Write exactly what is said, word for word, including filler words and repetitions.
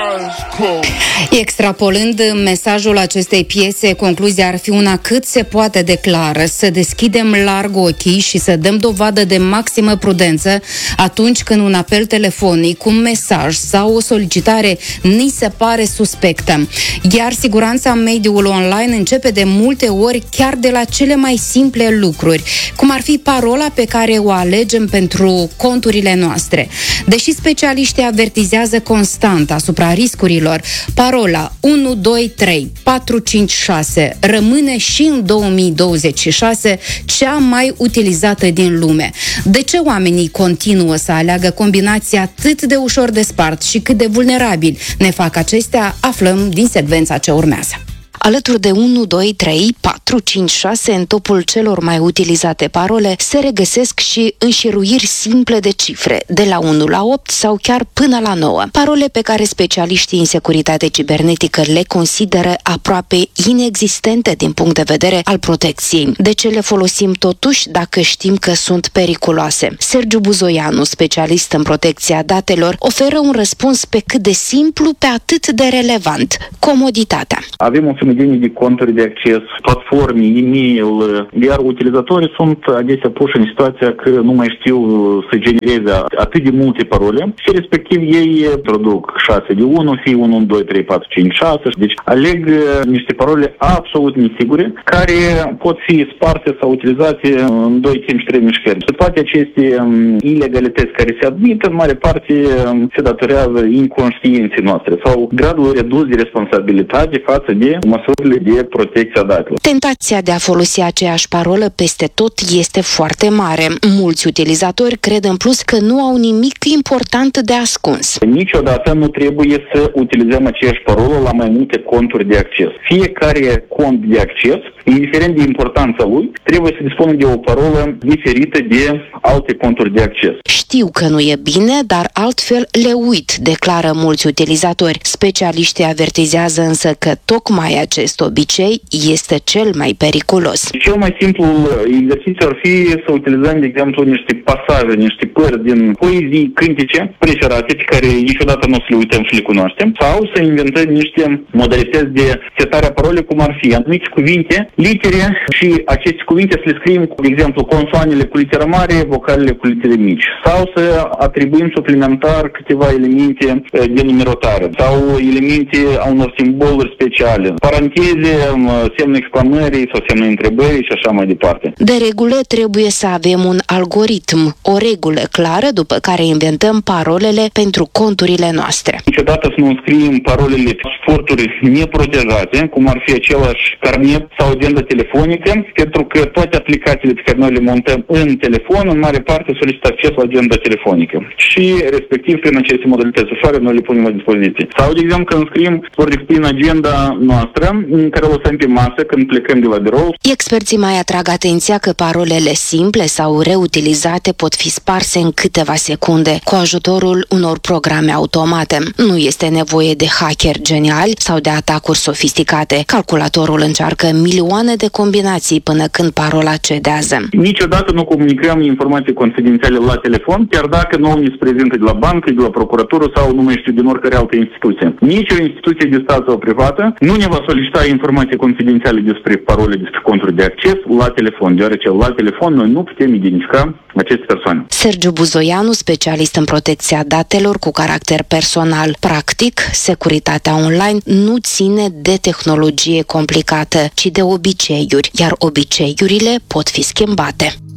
Extrapolând mesajul acestei piese, concluzia ar fi una cât se poate de clară: să deschidem larg ochii și să dăm dovadă de maximă prudență atunci când un apel telefonic, un mesaj sau o solicitare ni se pare suspectă. Iar siguranța mediului online începe de multe ori chiar de la cele mai simple lucruri, cum ar fi parola pe care o alegem pentru conturile noastre. Deși specialiștii avertizează constant asupra riscurilor, parola unu doi trei patru cinci șase rămâne și în două mii douăzeci și șase cea mai utilizată din lume. De ce oamenii continuă să aleagă combinații atât de ușor de spart și cât de vulnerabili ne fac acestea? Aflăm din secvența ce urmează. Alături de unu, doi, trei, patru, cinci, șase, în topul celor mai utilizate parole, se regăsesc și înșiruiri simple de cifre, de la unu la opt sau chiar până la nouă. Parole pe care specialiștii în securitate cibernetică le consideră aproape inexistente din punct de vedere al protecției. De ce le folosim totuși dacă știm că sunt periculoase? Sergiu Buzoianu, specialist în protecția datelor, oferă un răspuns pe cât de simplu, pe atât de relevant: comoditatea. Avem o sumedenie de conturi de acces, platforme, e-mail, iar utilizatorii sunt adesea puși în situația că nu mai știu să genereze atât de multe parole și respectiv ei introduc șase de unu, fie unu, doi, trei, patru, cinci, șase. Deci aleg niște parole absolut nesigure care pot fi sparte sau utilizate în doi, cinci, trei mișcări. Și toate aceste ilegalități care se admit, în mare parte se datorează inconștienței noastre sau gradul redus de responsabilitate față de măsurile de protecție a datelor. Tentația de a folosi aceeași parolă peste tot este foarte mare. Mulți utilizatori cred în plus că nu au nimic important de ascuns. Niciodată nu trebuie să utilizăm aceeași parolă la mai multe conturi de acces. Fiecare cont de acces, indiferent de importanța lui, trebuie să dispună de o parolă diferită de alte conturi de acces. Știu că nu e bine, dar altfel le uit, declară mulți utilizatori. Specialiștii avertizează însă că tocmai acest obicei este cel mai periculos. Cel mai simplu exercițiu ar fi să utilizăm, de exemplu, niște pasaje, niște părți din poezii cântice preferate pe care niciodată nu o să le uităm și le cunoaștem, sau să inventăm niște modalități de setare a parolei, cum ar fi anumite cuvinte, litere, și aceste cuvinte să le scriem, de exemplu, consoanele cu literă mare, vocalele cu litere mici, sau să atribuim suplimentar câteva elemente de numerotare sau elemente a unor simboluri speciale, paranteze, semne exclamării sau semne întrebării și așa mai departe. De regulă trebuie să avem un algoritm, o regulă clară după care inventăm parolele pentru conturile noastre. Niciodată să nu scriem parolele sporturi neprotejate, cum ar fi același carnet sau agenda telefonică, pentru că toate aplicațiile pe care noi le montăm în telefon, în mare parte solicită acces la agenda telefonică. Și respectiv prin aceste modalități ușoare noi le punem la dispoziție. Sau, de exemplu, când scriem ori prin agenda noastră, în care o lăsăm pe masă când plecăm de la birou. Experții mai atrag atenția că parolele simple sau reutilizate pot fi sparse în câteva secunde cu ajutorul unor programe automate. Nu este nevoie de hacker geniali sau de atacuri sofisticate. Calculatorul încearcă milioane de combinații până când parola cedează. Niciodată nu comunicăm informații confidențiale la telefon, chiar dacă nu ni se prezintă de la bancă, de la procuratură sau nu mai știu din oricare altă instituție. Nici o instituție de stat sau privată nu ne va solicita informații confidențiale despre parole, despre conturi de acces la telefon, deoarece la telefon noi nu putem identifica aceste persoane. Sergiu Buzoianu, specialist în protecția datelor cu caracter personal. Practic, securitatea online nu ține de tehnologie complicată, ci de obiceiuri, iar obiceiurile pot fi schimbate.